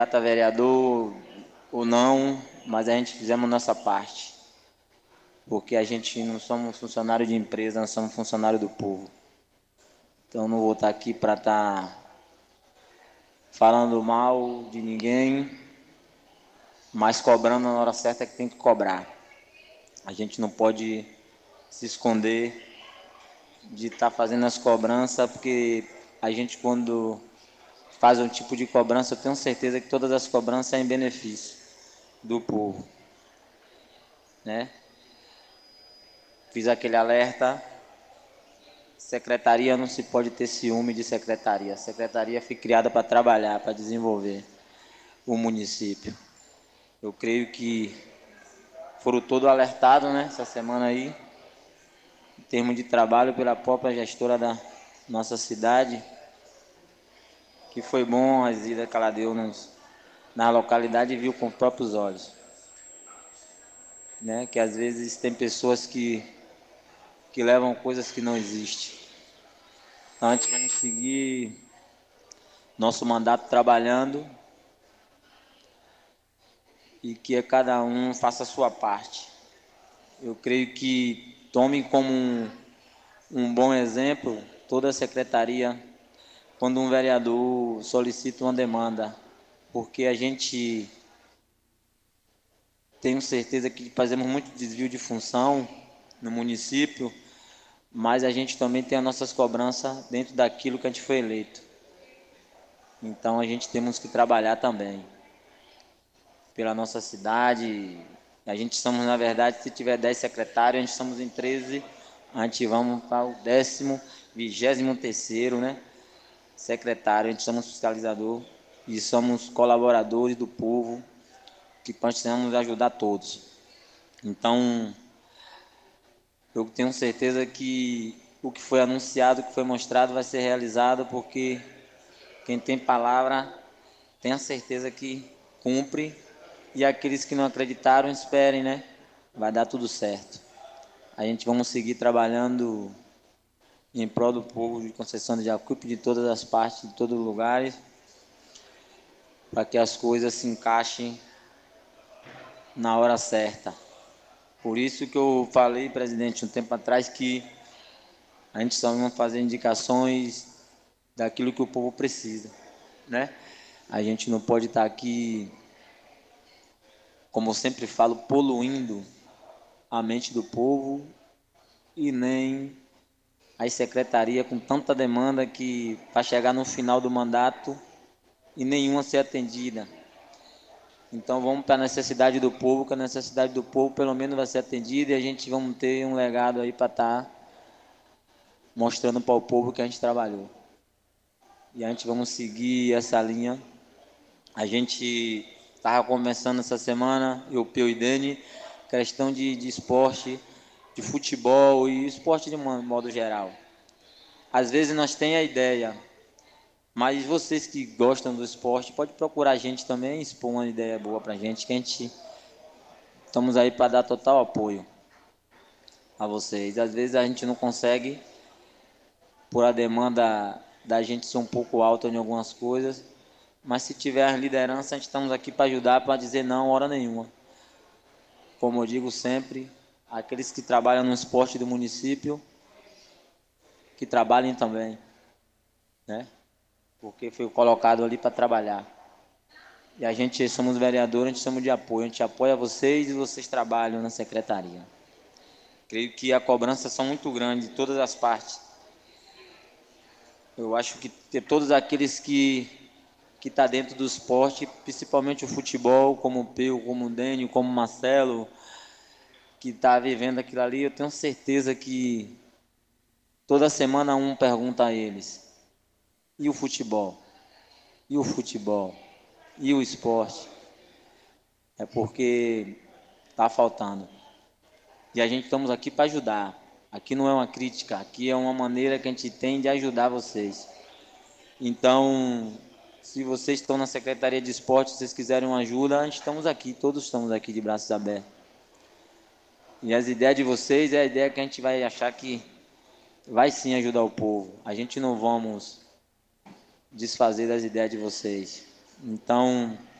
Cata vereador ou não, mas a gente fizemos nossa parte, porque a gente não somos funcionário de empresa, nós somos funcionário do povo. Então não vou estar aqui para estar falando mal de ninguém, mas cobrando na hora certa que tem que cobrar. A gente não pode se esconder de estar fazendo as cobranças, porque a gente quando faz um tipo de cobrança, eu tenho certeza que todas as cobranças são em benefício do povo, né? Fiz aquele alerta. Secretaria não se pode ter ciúme de secretaria. A secretaria foi criada para trabalhar, para desenvolver o município. Eu creio que foram todos alertados, né, essa semana aí, em termos de trabalho pela própria gestora da nossa cidade, que foi bom a visita que ela deu na localidade e viu com os próprios olhos, né, que às vezes tem pessoas que levam coisas que não existem. Então a gente vai seguir nosso mandato trabalhando e que cada um faça a sua parte. Eu creio que tome como um bom exemplo toda a secretaria quando um vereador solicita uma demanda, porque a gente tem certeza que fazemos muito desvio de função no município, mas a gente também tem as nossas cobranças dentro daquilo que a gente foi eleito. Então a gente temos que trabalhar também pela nossa cidade. A gente estamos, na verdade, se tiver 10 secretários, a gente estamos em 13, a gente vamos para o 23º, né? Secretário, a gente somos fiscalizador e somos colaboradores do povo, que precisamos ajudar todos. Então, eu tenho certeza que o que foi anunciado, o que foi mostrado vai ser realizado, porque quem tem palavra tem a certeza que cumpre, e aqueles que não acreditaram, esperem, né? Vai dar tudo certo. A gente vamos seguir trabalhando em prol do povo de Conceição de Jacuípe, de todas as partes, de todos os lugares, para que as coisas se encaixem na hora certa. Por isso que eu falei, presidente, um tempo atrás, que a gente só vai fazer indicações daquilo que o povo precisa, né? A gente não pode estar aqui, como eu sempre falo, poluindo a mente do povo e nem as secretarias com tanta demanda que para chegar no final do mandato e nenhuma ser atendida. Então vamos para a necessidade do povo, que a necessidade do povo pelo menos vai ser atendida, e a gente vamos ter um legado aí para estar mostrando para o povo que a gente trabalhou. E a gente vamos seguir essa linha. A gente estava conversando essa semana, eu, Peu e Dani, questão de esporte, de futebol e esporte de um modo geral. Às vezes nós temos a ideia, mas vocês que gostam do esporte, pode procurar a gente também, expor uma ideia boa para a gente, que a gente estamos aí para dar total apoio a vocês. Às vezes a gente não consegue, por a demanda da gente ser um pouco alta em algumas coisas, mas se tiver liderança, a gente estamos aqui para ajudar, para dizer não, hora nenhuma. Como eu digo sempre, aqueles que trabalham no esporte do município, que trabalhem também, né? Porque foi colocado ali para trabalhar. E a gente somos vereadores, a gente somos de apoio, a gente apoia vocês e vocês trabalham na secretaria. Creio que a cobrança são muito grande de todas as partes. Eu acho que todos aqueles que está dentro do esporte, principalmente o futebol, como o Peu, como o Dênio, como o Marcelo, que está vivendo aquilo ali, eu tenho certeza que toda semana um pergunta a eles: e o futebol? E o futebol? E o esporte? É porque está faltando. E a gente estamos aqui para ajudar. Aqui não é uma crítica, aqui é uma maneira que a gente tem de ajudar vocês. Então, se vocês estão na Secretaria de Esporte, se vocês quiserem uma ajuda, a gente estamos aqui, todos estamos aqui de braços abertos. E as ideias de vocês é a ideia que a gente vai achar que vai sim ajudar o povo. A gente não vamos desfazer das ideias de vocês. Então,